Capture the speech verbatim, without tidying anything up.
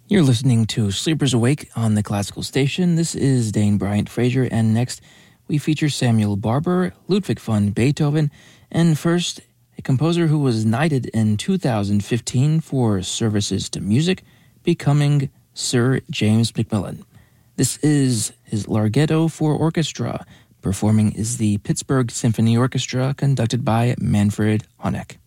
You're listening to Sleepers Awake on the Classical Station. This is Dane Bryant Fraser, and next we feature Samuel Barber, Ludwig van Beethoven, and first, a composer who was knighted in two thousand fifteen for services to music, becoming Sir James Macmillan. This is his Larghetto for orchestra. Performing is the Pittsburgh Symphony Orchestra, conducted by Manfred Honeck.